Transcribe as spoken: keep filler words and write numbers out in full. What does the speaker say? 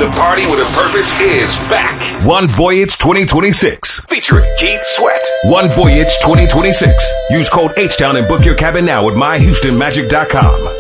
The Party with a Purpose is back. One Voyage twenty twenty-six. Featuring Keith Sweat. One Voyage twenty twenty-six. Use code H-Town and book your cabin now at my houston magic dot com.